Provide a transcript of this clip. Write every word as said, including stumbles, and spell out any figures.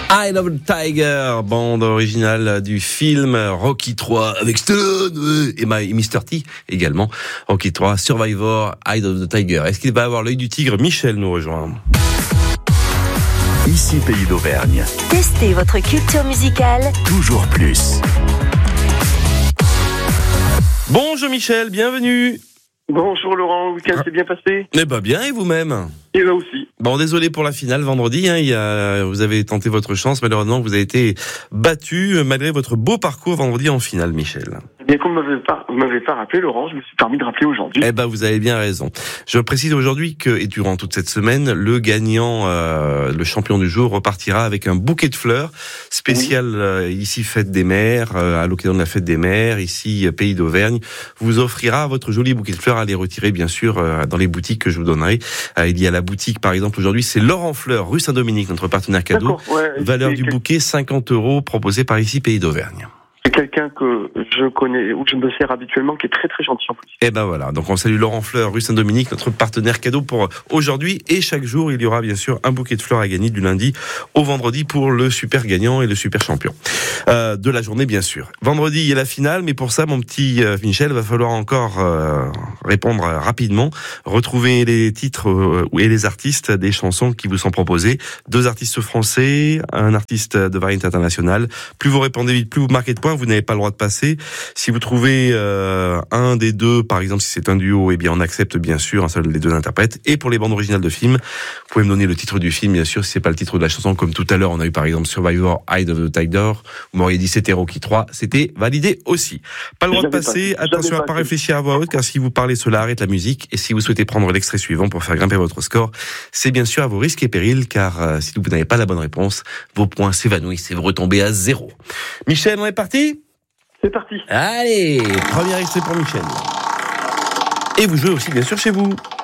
Eye of the Tiger, bande originale du film Rocky trois avec Stallone et mister T également. Rocky trois, Survivor, Eye of the Tiger. Est-ce qu'il va avoir l'œil du tigre? Michel nous rejoint. Ici Pays d'Auvergne. Testez votre culture musicale. Toujours plus. Bonjour Michel, bienvenue. Bonjour Laurent, le week-end s'est bien passé? Eh ben bien, et vous-même? Et là aussi. Bon, désolé pour la finale vendredi, hein, il y a, vous avez tenté votre chance, malheureusement vous avez été battu malgré votre beau parcours vendredi en finale, Michel. Bien qu'on ne m'avait pas, vous m'avez pas rappelé Laurent, je me suis permis de rappeler aujourd'hui. Eh ben vous avez bien raison. Je précise aujourd'hui que, et durant toute cette semaine, le gagnant, euh, le champion du jour repartira avec un bouquet de fleurs spécial oui. euh, ici Fête des Mères, euh, à l'occasion de la Fête des Mères, ici euh, Pays d'Auvergne, vous offrira votre joli bouquet de fleurs à les retirer bien sûr euh, dans les boutiques que je vous donnerai. Euh, il y a la boutique par exemple aujourd'hui, c'est Laurent Fleur, rue Saint-Dominique, notre partenaire cadeau. Ouais, Valeur du quel... bouquet cinquante euros proposé par ici Pays d'Auvergne. C'est quelqu'un que je connais, ou je me sers habituellement, qui est très très gentil en plus. Et ben voilà, donc on salue Laurent Fleur, rue Saint-Dominique, notre partenaire cadeau pour aujourd'hui. Et chaque jour, il y aura bien sûr un bouquet de fleurs à gagner du lundi au vendredi pour le super gagnant et le super champion euh, de la journée, bien sûr. Vendredi, il y a la finale, mais pour ça, mon petit euh, Michel, va falloir encore euh, répondre rapidement, retrouver les titres euh, et les artistes des chansons qui vous sont proposées. Deux artistes français, un artiste de variété internationale. Plus vous répondez vite, plus vous marquez de points. Vous n'avez pas le droit de passer. Si vous trouvez euh, un des deux, par exemple, si c'est un duo, eh bien on accepte bien sûr un seul des deux interprètes. Et pour les bandes originales de films, vous pouvez me donner le titre du film, bien sûr, si c'est pas le titre de la chanson, comme tout à l'heure, on a eu par exemple Survivor, Eye of the Tiger. Vous m'auriez dit c'était Rocky trois, c'était validé aussi. Pas le droit de passer. Pas, Attention à pas réfléchir à voix haute, car si vous parlez, cela arrête la musique. Et si vous souhaitez prendre l'extrait suivant pour faire grimper votre score, c'est bien sûr à vos risques et périls, car euh, si vous n'avez pas la bonne réponse, vos points s'évanouissent et vous retombez à zéro. Michel, on est parti? C'est parti. Allez, premier extrait pour Michel. Et vous jouez aussi bien sûr chez vous.